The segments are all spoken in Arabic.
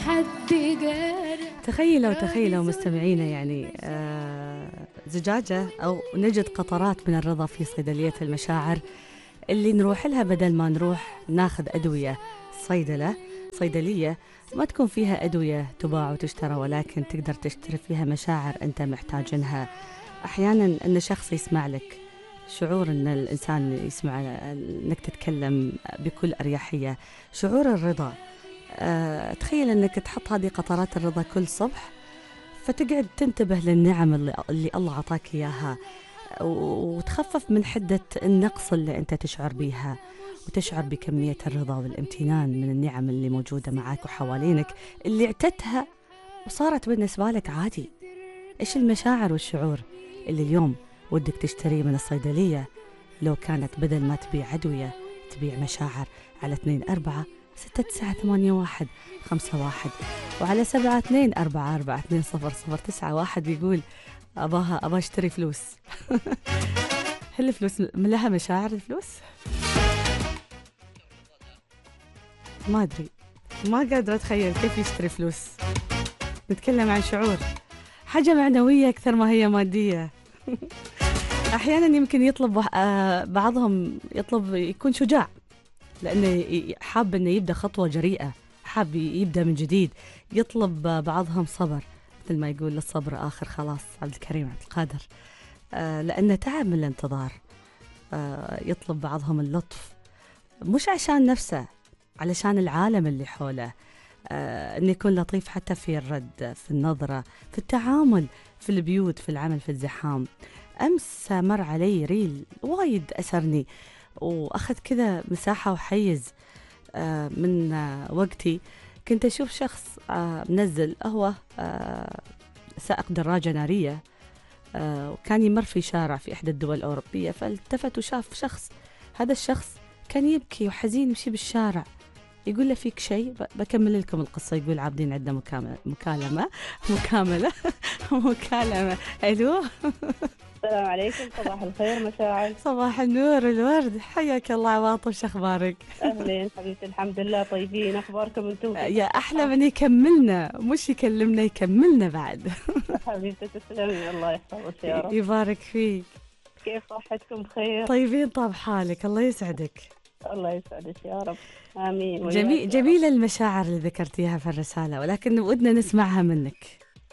تخيلوا مستمعينا يعني زجاجة أو نجد قطرات من الرضا في صيدلية المشاعر اللي نروح لها بدل ما نروح ناخذ أدوية صيدلية ما تكون فيها أدوية تباع وتشترى، ولكن تقدر تشتري فيها مشاعر أنت محتاجنها. أحيانا أن شخص يسمع لك، شعور أن الإنسان يسمع أنك تتكلم بكل أريحية، شعور الرضا. تخيل أنك تحط هذه قطرات الرضا كل صبح، فتقعد تنتبه للنعم اللي الله عطاك إياها، وتخفف من حدة النقص اللي أنت تشعر بيها، وتشعر بكمية الرضا والامتنان من النعم اللي موجودة معك وحوالينك اللي اعتدتها وصارت بالنسبة لك عادي. إيش المشاعر والشعور اللي اليوم ودك تشتريه من الصيدلية لو كانت بدل ما تبيع أدوية تبيع مشاعر؟ على 2-4-6-9-8-1-5-1 وعلى 7-2-4-4-2-0-0-9 يقول أبا اشتري فلوس. هل الفلوس لها مشاعر؟ الفلوس ما أدري، ما قادرة أتخيل كيف يشتري فلوس. نتكلم عن شعور، حاجة معنوية أكثر ما هي مادية. أحيانا يمكن يطلب بعضهم يطلب يكون شجاع، لأنه حاب أنه يبدأ خطوة جريئة، حاب يبدأ من جديد. يطلب بعضهم صبر، مثل ما يقول للصبر آخر خلاص عبد الكريم عبد القادر، لأنه تعب من الانتظار. يطلب بعضهم اللطف، مش عشان نفسه، علشان العالم اللي حوله. أن يكون لطيف حتى في الرد، في النظرة، في التعامل، في البيوت، في العمل، في الزحام. أمس مر علي ريل وايد أسرني وأخذ كذا مساحة وحيز من وقتي. كنت أشوف شخص منزل، هو سائق دراجة نارية، وكان يمر في شارع في إحدى الدول الأوروبية، فالتفت وشاف شخص. هذا الشخص كان يبكي وحزين يمشي بالشارع. يقول له فيك شيء؟ بكمل لكم القصة. يقول عابدين عندنا مكالمة. ألو. السلام عليكم، صباح الخير مشاعر. صباح النور الورد، حياك الله عواطف، شو اخبارك؟ اهلين حبيبتي، الحمد لله طيبين. اخباركم انتم؟ يا احلى من يكملنا، مش يكلمنا، يكملنا بعد. حبيبتي تسلمي، الله يحفظك يا رب. يبارك فيك. كيف صحتكم؟ بخير؟ طيبين، طاب حالك، الله يسعدك. الله يسعدك يا رب، امين. جميلة المشاعر اللي ذكرتيها في الرسالة، ولكن ودنا نسمعها منك.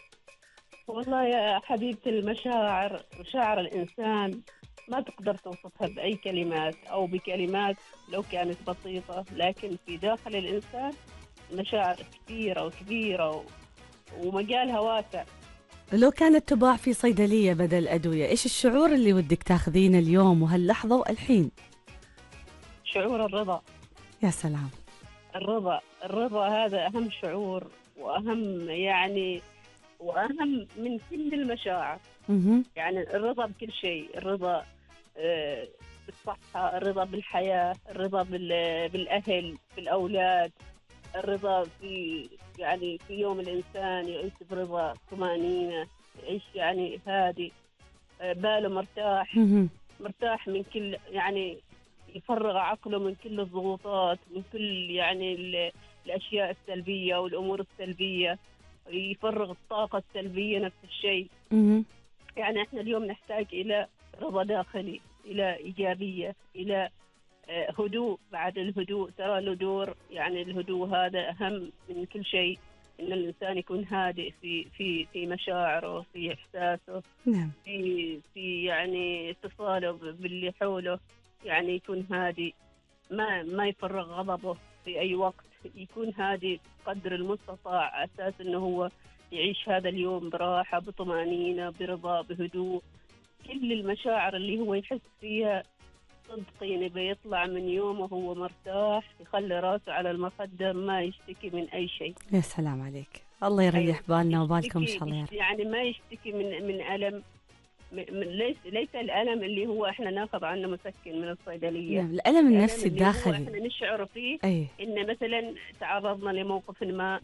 والله يا حبيبتي، المشاعر، مشاعر الانسان ما تقدر توصفها بأي كلمات أو بكلمات لو كانت بسيطة، لكن في داخل الإنسان مشاعر كثيرة وكبيرة ومجالها واسع. لو كانت تباع في صيدلية بدل أدوية، إيش الشعور اللي ودك تاخذينه اليوم وهاللحظة والحين؟ شعور الرضا. يا سلام. الرضا هذا أهم شعور، وأهم وأهم من كل المشاعر. يعني الرضا بكل شيء، الرضا بالصحة، الرضا بالحياة، الرضا بالأهل، بالأولاد، الرضا في يوم الإنسان يعيش برضا، طمأنينة، يعيش هادي، باله مرتاح من كل، يفرغ عقله من كل الضغوطات، من كل الأشياء السلبية والأمور السلبية، يفرغ الطاقة السلبية نفس الشيء. احنا اليوم نحتاج إلى رضا داخلي، إلى إيجابية، إلى هدوء. بعد الهدوء ترى له دور، الهدوء هذا أهم من كل شيء. إن الإنسان يكون هادئ في مشاعره، في إحساسه، نعم. في اتصاله باللي حوله. يكون هادئ، ما يفرغ غضبه في أي وقت، يكون هادئ قدر المستطاع، أساس إنه هو يعيش هذا اليوم براحة، بطمأنينة، برضا، بهدوء. كل المشاعر اللي هو يحس فيها صدقيني بيطلع من يومه وهو مرتاح، يخلي راسه على المخدة، ما يشتكي من أي شيء. يا سلام عليك، الله يريح بالنا وبالكم إن شاء الله. ما يشتكي من ألم. ليس الألم اللي هو احنا ناخذ عنه مسكن من الصيدلية. نعم، الألم النفسي الداخلي اللي هو احنا نشعر فيه. أي. إن مثلا تعرضنا لموقف ما،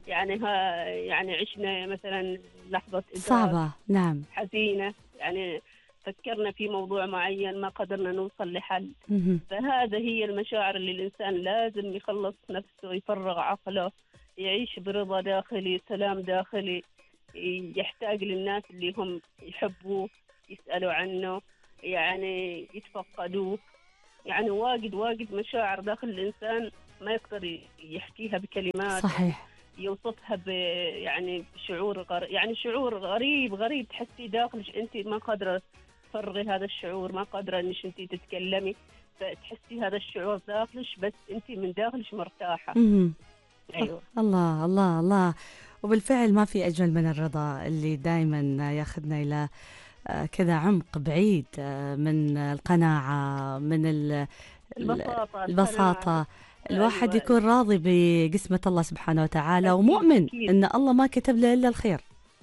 عشنا مثلا لحظة صعبة، نعم، حزينة، فكرنا في موضوع معين ما قدرنا نوصل لحل. فهذا هي المشاعر اللي الإنسان لازم يخلص نفسه، يفرغ عقله، يعيش برضا داخلي، سلام داخلي، يحتاج للناس اللي هم يحبوه، يسألوا عنه، يعني يتفقدوه. يعني واجد مشاعر داخل الإنسان ما يقدر يحكيها بكلمات أو صحيح. يوصفها يعني يعني شعور غريب تحسيه داخلك، أنت ما قادرة تفرغي هذا الشعور، ما قادرة إنك أنت تتكلمي، فتحسي هذا الشعور داخلك، بس أنت من داخلك مرتاحة. مهم. أيوه. الله الله الله. وبالفعل ما في أجمل من الرضا اللي دائما ياخذنا إلى كذا عمق بعيد، من القناعة، من البساطة، القناعة. البساطة. الواحد أيوه. يكون راضي بقسمة الله سبحانه وتعالى، أكيد ومؤمن أكيد. أن الله ما كتب له إلا الخير.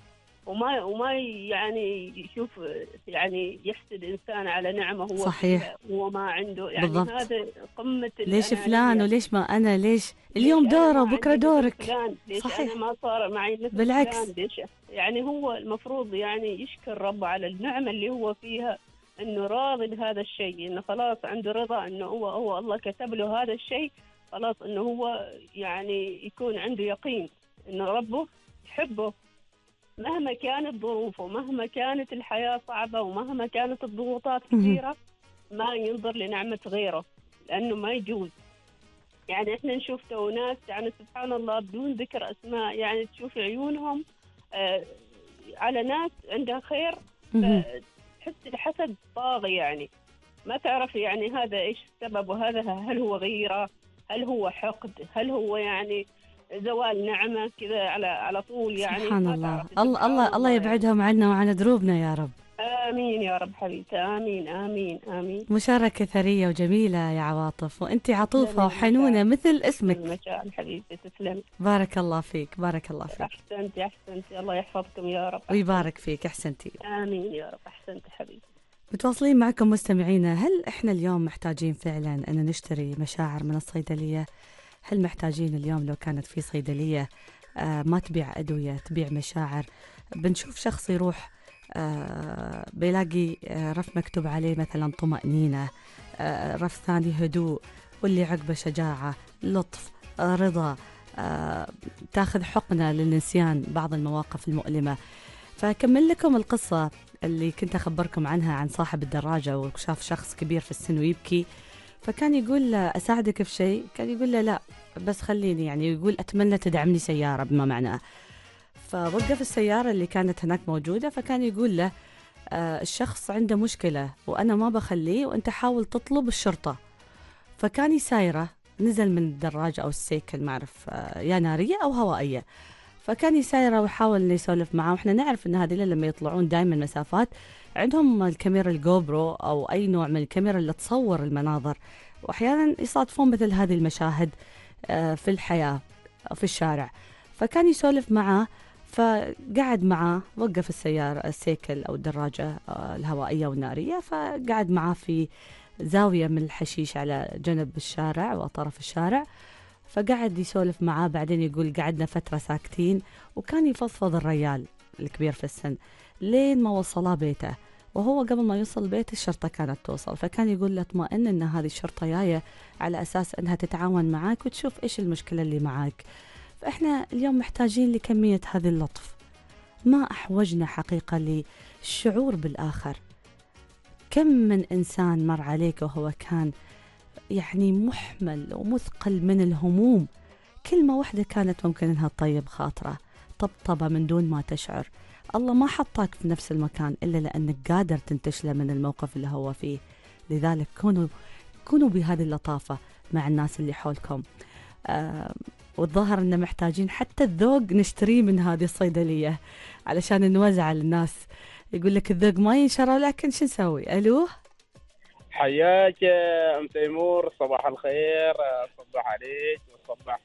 وما يعني يشوف، يعني يحسد إنسان على نعمة هو صحيح. فيها وهو ما عنده، يعني بالضبط. هذا قمة ليش فلان الأنانية. وليش ما أنا؟ ليش ليش اليوم أنا دوره ما وبكرة عندي مثل دورك؟ فلان؟ ليش أنا صحيح. ما صار معي مثل بالعكس. فلان؟ ليش؟ يعني هو المفروض يعني يشكر ربه على النعمة اللي هو فيها، إنه راضي بهذا الشيء، إنه خلاص عنده رضا، إنه هو الله كتب له هذا الشيء، خلاص إنه هو يعني يكون عنده يقين إنه ربه يحبه مهما كانت ظروفه، مهما كانت الحياة صعبة، ومهما كانت الضغوطات مهم. كثيرة، ما ينظر لنعمة غيره، لأنه ما يجوز. يعني إحنا نشوف تو ناس، يعني سبحان الله بدون ذكر أسماء، يعني تشوف عيونهم آه على ناس عندها خير، مهم. فتحس الحسد طاغي، يعني ما تعرف يعني هذا إيش السبب، وهذا هل هو غيرة، هل هو حقد، هل هو يعني زوال نعمة كذا على طول، يعني سبحان ما الله. تعرف. الله سبحان الله الله الله يعني. يبعدهم عنا وعن دروبنا يا رب. آمين يا رب حبيبتي، آمين آمين آمين. مشاركة ثرية وجميلة يا عواطف، وانت عطوفة تسلمي وحنونة المشاعر، مثل تسلمي اسمك. المشاعر حبيبتي، تسلمي. بارك الله فيك، بارك الله فيك. أحسنتي أحسنتي، الله يحفظكم يا رب. أحسنتي. ويبارك فيك، احسنتي. آمين يا رب. أحسنتي حبيبتي. متواصلين معكم مستمعينا. هل احنا اليوم محتاجين فعلا ان نشتري مشاعر من الصيدلية؟ هل محتاجين اليوم لو كانت في صيدلية ما تبيع أدوية تبيع مشاعر، بنشوف شخص يروح بيلاقي رف مكتوب عليه مثلا طمأنينة، رف ثاني هدوء، واللي عقبه شجاعة، لطف، رضا، تاخذ حقنة للنسيان بعض المواقف المؤلمة. فأكمل لكم القصة اللي كنت أخبركم عنها عن صاحب الدراجة، وشاف شخص كبير في السن ويبكي، فكان يقول له أساعدك في شيء؟ كان يقول له لا، بس خليني، يعني يقول أتمنى تدعمني سيارة بما معناه. فوقف السيارة اللي كانت هناك موجودة، فكان يقول له الشخص عنده مشكلة وأنا ما بخليه، وأنت حاول تطلب الشرطة. فكان يسايره، نزل من الدراجة أو السيكل، ما أعرف يا نارية أو هوائية، فكان يسايره ويحاول إنه يسولف معاه. وإحنا نعرف إن هذه لما يطلعون دائما مسافات عندهم الكاميرا الجوبرو أو أي نوع من الكاميرا اللي تصور المناظر، وأحيانا يصادفون مثل هذه المشاهد في الحياة في الشارع. فكان يسولف معاه، فقعد معاه، وقف السيارة السيكل أو الدراجة الهوائية والنارية، فقعد معاه في زاوية من الحشيش على جنب الشارع وطرف الشارع، فقعد يسولف معاه. بعدين يقول قعدنا فترة ساكتين، وكان يفضفض الرجال الكبير في السن لين ما وصلا بيته. وهو قبل ما يوصل بيت الشرطة كانت توصل، فكان يقول له اطمئن ان هذه الشرطة جاية على اساس انها تتعاون معاك وتشوف ايش المشكلة اللي معاك. فاحنا اليوم محتاجين لكمية هذه اللطف. ما احوجنا حقيقة للشعور بالاخر. كم من انسان مر عليك وهو كان يعني محمل ومثقل من الهموم، كلمة واحدة كانت ممكن انها تطيب خاطره، طبطبة من دون ما تشعر. الله ما حطاك في نفس المكان إلا لأنك قادر تنتشله من الموقف اللي هو فيه. لذلك كونوا بهذه اللطافة مع الناس اللي حولكم. والظاهر أن محتاجين حتى الذوق نشتريه من هذه الصيدلية علشان نوزع للناس. يقول لك الذوق ما ينشر، لكن شو نسوي؟ ألو، حياك أم تيمور، صباح الخير. صباح عليك وصباح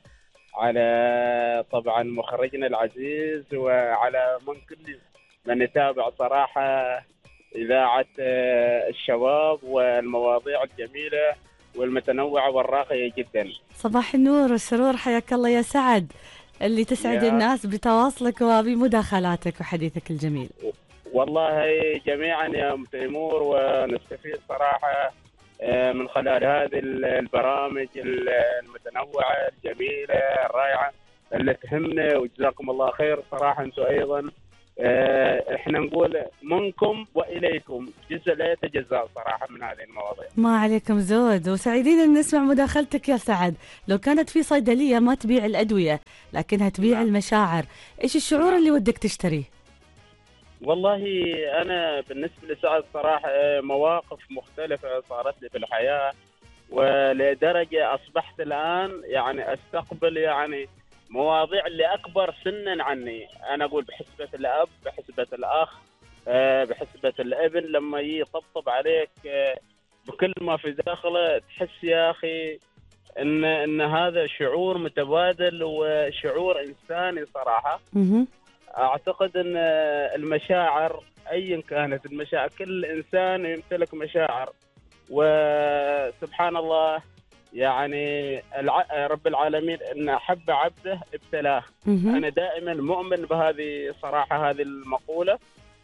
على طبعا مخرجنا العزيز، وعلى من كل من يتابع صراحة إذاعة الشباب والمواضيع الجميلة والمتنوعة والراقية جدا. صباح النور والسرور، حياك الله يا سعد اللي تسعد الناس بتواصلك وبمداخلاتك وحديثك الجميل. والله جميعا يا أم تيمور، ونستفيد صراحة من خلال هذه البرامج المتنوعة الجميلة الرائعة اللي تهمنا، وجزاكم الله خير صراحة. أنتم أيضا احنا نقول منكم وإليكم جزء لا يتجزأ صراحة من هذه المواضيع. ما عليكم زود، وسعيدين أن نسمع مداخلتك يا سعد. لو كانت في صيدلية ما تبيع الأدوية لكنها تبيع نعم. المشاعر، إيش الشعور اللي ودك تشتريه؟ والله أنا بالنسبة لسعد صراحة مواقف مختلفة صارت لي في الحياة، ولدرجة أصبحت الآن يعني أستقبل يعني مواضيع اللي أكبر سنا عني. أنا أقول بحسبة الأب، بحسبة الأخ، بحسبة الابن، لما يطبطب عليك بكل ما في داخله، تحس يا أخي إن هذا شعور متبادل وشعور إنساني صراحة. أعتقد أن المشاعر أيا كانت المشاعر، كل إنسان يمتلك مشاعر، وسبحان الله يعني رب العالمين إن أحب عبده ابتلاه. أنا دائما مؤمن بهذه صراحة، هذه المقولة.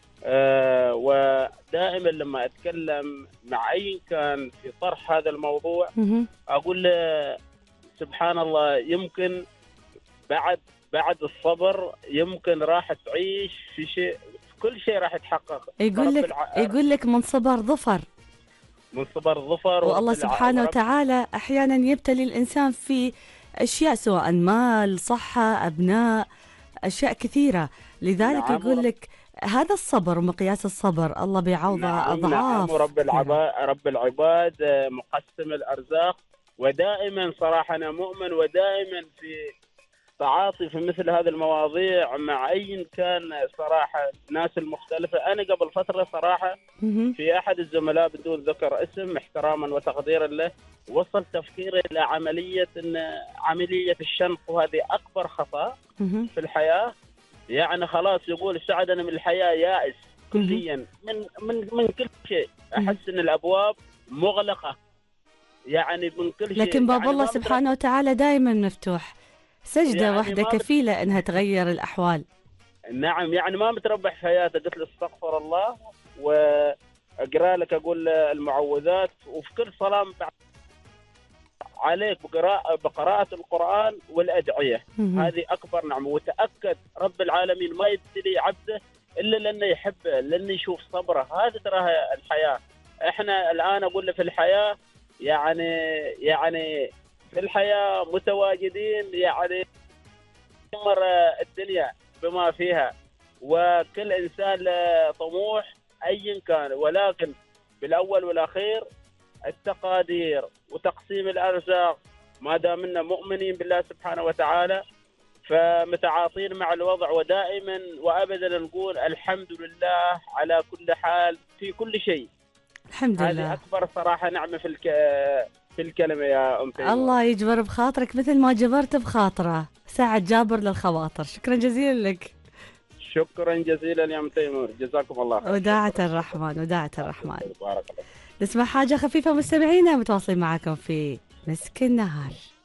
ودائما لما أتكلم مع أي كان في طرح هذا الموضوع أقول له سبحان الله، يمكن بعد الصبر يمكن راح تعيش في شيء، كل شيء راح يتحقق. يقول لك من صبر ظفر، من صبر ظفر. والله سبحانه وتعالى أحيانا يبتلي الإنسان في أشياء، سواء مال، صحة، أبناء، أشياء كثيرة. لذلك يقول لك هذا الصبر ومقياس الصبر الله بيعوضه أضعاف. رب العباد مقسم الأرزاق. ودائما صراحة أنا مؤمن، ودائما في تعاطي في مثل هذه المواضيع مع أي كان صراحة الناس المختلفة. أنا قبل فترة صراحة في أحد الزملاء بدون ذكر اسم احتراما وتقديرا له، وصل تفكيري إلى عملية الشنق، وهذه أكبر خطأ في الحياة. يعني خلاص يقول سعد أنا من الحياة يائس كليا من كل شيء. أحس أن الأبواب مغلقة يعني من كل شيء، لكن باب يعني الله سبحانه وتعالى دائما مفتوح. سجدة يعني واحدة كفيلة أنها تغير الأحوال. نعم، يعني ما متربح في حياتي. قلت له استغفر الله وأقرأ لك، أقول المعوذات، وفي كل صلاة عليك بقراءة القرآن والأدعية. هذه أكبر نعمة. وتأكد رب العالمين ما يبتلي عبده إلا لأنه يحبه، لأنه يشوف صبره. هذه تراها الحياة. إحنا الآن أقول له في الحياة يعني في الحياة متواجدين، يعني تمر الدنيا بما فيها، وكل إنسان له طموح أيا كان، ولكن بالأول والأخير التقادير وتقسيم الأرزاق. ما دامنا مؤمنين بالله سبحانه وتعالى فمتعاطين مع الوضع، ودائما وأبدا نقول الحمد لله على كل حال في كل شيء. الحمد لله. هذه أكبر صراحة نعمة في الكلمة يا أم تيمور. الله يجبر بخاطرك مثل ما جبرت بخاطره. سعد جابر للخواطر، شكرا جزيلا لك. شكرا جزيلا يا أم تيمور، جزاكم الله خير. وداعة الرحمن، وداعة الرحمن. بارك الله. نسمع حاجة خفيفة مستمعينا، متواصلين معكم في مسك النهار.